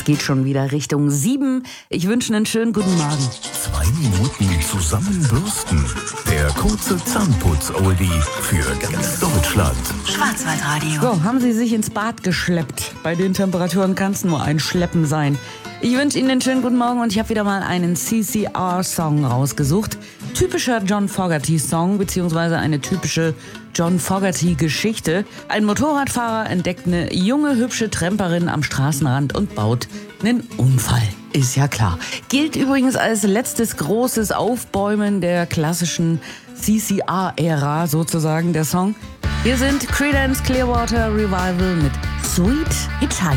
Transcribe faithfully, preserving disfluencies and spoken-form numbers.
geht schon wieder Richtung sieben. Ich wünsche einen schönen guten Morgen. Zwei Minuten zusammenbürsten. Der kurze Zahnputz-Oldie für ganz Deutschland. Schwarzwaldradio. So, haben Sie sich ins Bad geschleppt? Bei den Temperaturen kann es nur ein Schleppen sein. Ich wünsche Ihnen einen schönen guten Morgen und ich habe wieder mal einen C C R-Song rausgesucht. Typischer John Fogerty-Song, beziehungsweise eine typische John Fogerty-Geschichte. Ein Motorradfahrer entdeckt eine junge, hübsche Tramperin am Straßenrand und baut einen Unfall. Ist ja klar. Gilt übrigens als letztes großes Aufbäumen der klassischen C C R-Ära sozusagen, der Song. Hier sind Creedence Clearwater Revival mit Sweet Hitchhiker.